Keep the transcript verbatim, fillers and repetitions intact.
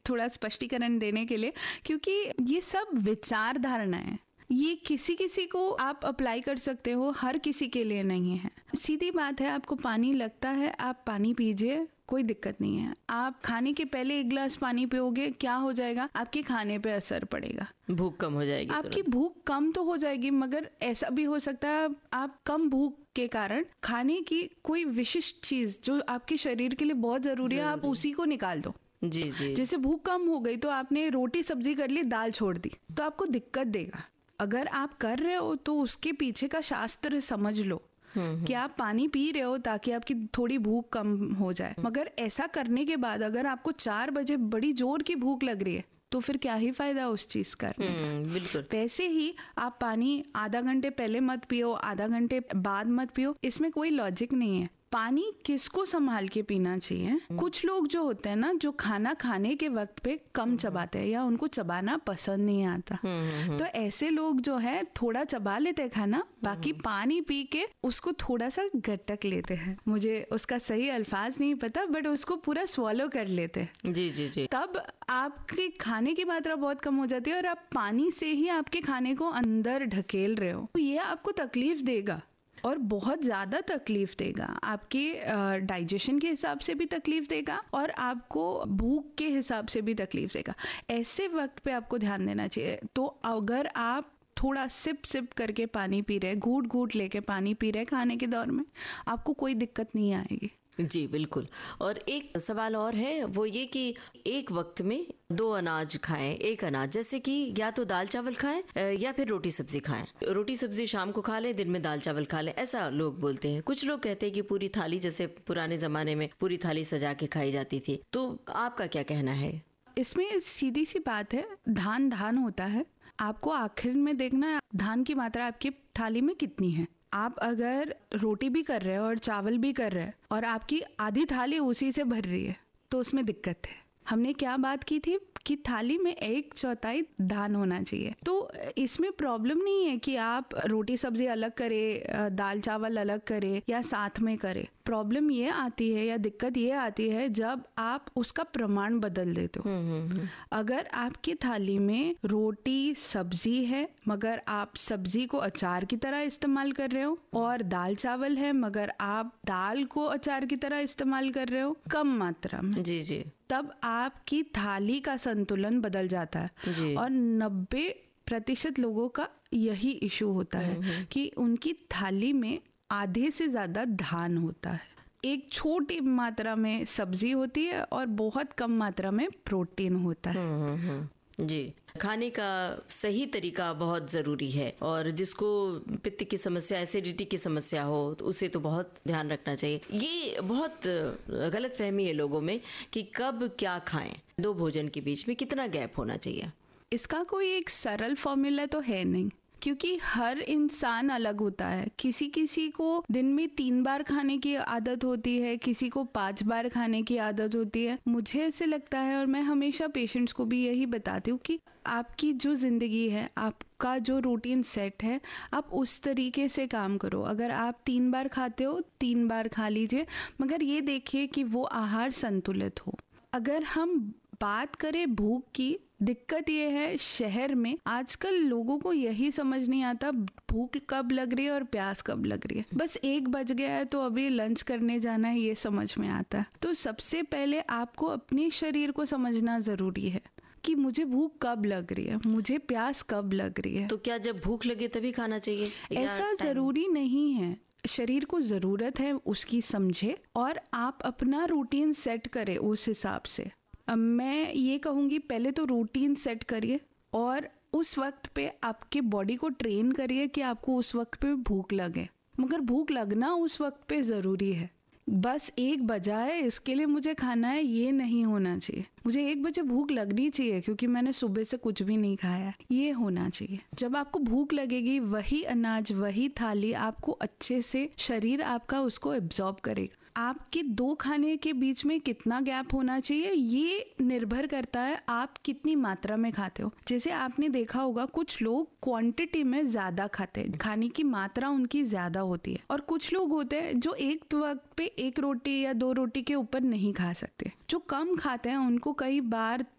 थोड़ा स्पष्टीकरण देने के लिए, क्योंकि ये सब विचार धारणा है, ये किसी किसी को आप अप्लाई कर सकते हो, हर किसी के लिए नहीं है। सीधी बात है, आपको पानी लगता है, आप पानी पीजिए, कोई दिक्कत नहीं है। आप खाने के पहले एक गिलास पानी पियोगे, क्या हो जाएगा, आपके खाने पे असर पड़ेगा, भूख कम हो जाएगी। आपकी भूख कम तो हो जाएगी, मगर ऐसा भी हो सकता है आप कम भूख के कारण खाने की कोई विशिष्ट चीज जो आपके शरीर के लिए बहुत जरूरी है, आप उसी को निकाल दो। जी जी। जैसे भूख कम हो गई तो आपने रोटी सब्जी कर ली, दाल छोड़ दी, तो आपको दिक्कत देगा। अगर आप कर रहे हो तो उसके पीछे का शास्त्र समझ लो कि आप पानी पी रहे हो ताकि आपकी थोड़ी भूख कम हो जाए। मगर ऐसा करने के बाद अगर आपको चार बजे बड़ी जोर की भूख लग रही है तो फिर क्या ही फायदा उस चीज करने का। बिल्कुल। वैसे ही आप पानी आधा घंटे पहले मत पियो, आधा घंटे बाद मत पियो, इसमें कोई लॉजिक नहीं है। पानी किसको संभाल के पीना चाहिए। कुछ लोग जो होते हैं ना, जो खाना खाने के वक्त पे कम चबाते हैं या उनको चबाना पसंद नहीं आता, तो ऐसे लोग जो है थोड़ा चबा लेते हैं खाना, बाकी पानी पी के उसको थोड़ा सा गटक लेते हैं। मुझे उसका सही अल्फाज नहीं पता, बट उसको पूरा स्वॉलो कर लेते हैं। जी जी जी। तब आपके खाने की मात्रा बहुत कम हो जाती है और आप पानी से ही आपके खाने को अंदर ढकेल रहे हो। ये आपको तकलीफ देगा और बहुत ज़्यादा तकलीफ देगा, आपके डाइजेशन के हिसाब से भी तकलीफ देगा और आपको भूख के हिसाब से भी तकलीफ देगा। ऐसे वक्त पे आपको ध्यान देना चाहिए। तो अगर आप थोड़ा सिप सिप करके पानी पी रहे, घूट घूट लेके पानी पी रहे खाने के दौर में, आपको कोई दिक्कत नहीं आएगी। जी बिल्कुल। और एक सवाल और है, वो ये कि एक वक्त में दो अनाज खाएं, एक अनाज, जैसे कि या तो दाल चावल खाएं या फिर रोटी सब्जी खाएं। रोटी सब्जी शाम को खा लें, दिन में दाल चावल खा लें, ऐसा लोग बोलते हैं। कुछ लोग कहते हैं कि पूरी थाली, जैसे पुराने जमाने में पूरी थाली सजा के खाई जाती थी। तो आपका क्या कहना है? इसमें सीधी सी बात है, धान धान होता है, आपको आखिर में देखना है धान की मात्रा आपकी थाली में कितनी है। आप अगर रोटी भी कर रहे हो और चावल भी कर रहे हो और आपकी आधी थाली उसी से भर रही है तो उसमें दिक्कत है। हमने क्या बात की थी कि थाली में एक चौथाई धान होना चाहिए। तो इसमें प्रॉब्लम नहीं है कि आप रोटी सब्जी अलग करें, दाल चावल अलग करें या साथ में करें। प्रॉब्लम ये आती है या दिक्कत ये आती है जब आप उसका प्रमाण बदल देते हो। अगर आपकी थाली में रोटी सब्जी है मगर आप सब्जी को अचार की तरह इस्तेमाल कर रहे हो, और दाल चावल है मगर आप दाल को अचार की तरह इस्तेमाल कर रहे हो कम मात्रा में, जी जी, तब आपकी थाली का संतुलन बदल जाता है। और नब्बे प्रतिशत लोगों का यही इशू होता है कि उनकी थाली में आधे से ज्यादा धान होता है, एक छोटी मात्रा में सब्जी होती है और बहुत कम मात्रा में प्रोटीन होता है। जी, खाने का सही तरीका बहुत ज़रूरी है, और जिसको पित्त की समस्या, एसिडिटी की समस्या हो तो उसे तो बहुत ध्यान रखना चाहिए। ये बहुत गलत फहमी है लोगों में कि कब क्या खाएं, दो भोजन के बीच में कितना गैप होना चाहिए। इसका कोई एक सरल फॉर्मूला तो है नहीं, क्योंकि हर इंसान अलग होता है। किसी किसी को दिन में तीन बार खाने की आदत होती है, किसी को पांच बार खाने की आदत होती है। मुझे ऐसे लगता है, और मैं हमेशा पेशेंट्स को भी यही बताती हूँ कि आपकी जो जिंदगी है, आपका जो रूटीन सेट है, आप उस तरीके से काम करो। अगर आप तीन बार खाते हो, तीन बार खा लीजिए, मगर ये देखिए कि वो आहार संतुलित हो। अगर हम बात करें भूख की, दिक्कत ये है शहर में आजकल लोगों को यही समझ नहीं आता भूख कब लग रही है और प्यास कब लग रही है। बस एक बज गया है तो अभी लंच करने जाना है, ये समझ में आता है। तो सबसे पहले आपको अपने शरीर को समझना जरूरी है कि मुझे भूख कब लग रही है, मुझे प्यास कब लग रही है। तो क्या जब भूख लगे तभी खाना चाहिए? ऐसा जरूरी नहीं है, शरीर को जरूरत है उसकी समझे और आप अपना रूटीन सेट करें उस हिसाब से। अब मैं ये कहूँगी, पहले तो रूटीन सेट करिए और उस वक्त पे आपके बॉडी को ट्रेन करिए कि आपको उस वक्त पे भूख लगे, मगर भूख लगना उस वक्त पे ज़रूरी है। बस एक बजा है इसके लिए मुझे खाना है, ये नहीं होना चाहिए। मुझे एक बजे भूख लगनी चाहिए क्योंकि मैंने सुबह से कुछ भी नहीं खाया, ये होना चाहिए। जब आपको भूख लगेगी, वही अनाज, वही थाली आपको अच्छे से, शरीर आपका उसको एब्जॉर्ब करेगा। आपके दो खाने के बीच में कितना गैप होना चाहिए ये निर्भर करता है आप कितनी मात्रा में खाते हो। जैसे आपने देखा होगा कुछ लोग क्वांटिटी में ज्यादा खाते हैं, खाने की मात्रा उनकी ज्यादा होती है, और कुछ लोग होते हैं जो एक वक्त पे एक रोटी या दो रोटी के ऊपर नहीं खा सकते। जो कम खाते हैं उनको कई बार